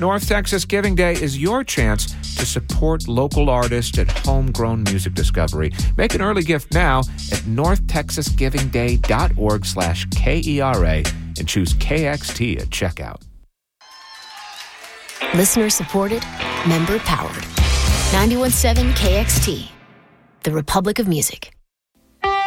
North Texas Giving Day is your chance to support local artists and homegrown music discovery. Make an early gift now at northtexasgivingday.org/KERA and choose KXT at checkout. Listener supported, member powered. 91.7 KXT, the Republic of Music.